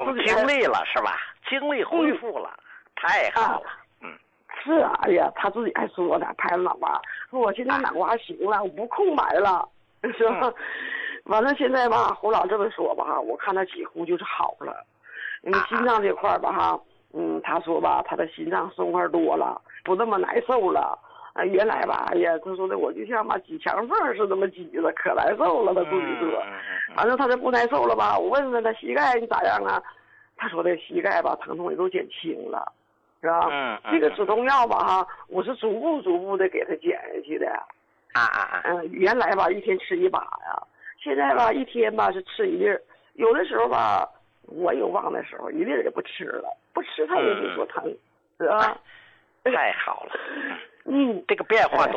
精力了是吧？精力恢复了，太好了。 是啊，哎呀，他自己还说呢，拍着脑瓜，说我现在脑瓜行了，我不空白了，是吧？完了现在吧，胡老这么说吧，我看他几乎就是好了。心脏这块吧哈，他说吧，他的心脏松快多了，不那么难受了。原来吧，哎呀，他说的我就像把挤墙缝似的那么挤着，可难受了。他自己说，反正他这不难受了吧？我问问他膝盖你咋样啊？他说的膝盖吧，疼痛也都减轻了。是吧？这个止痛药吧哈，我是逐步的给他减下去的。原来吧一天吃1把呀，现在吧一天吧是吃1粒儿，有的时候吧我有忘的时候1粒儿也不吃了，不吃他也没说疼，是吧？ 太好了。这个变化多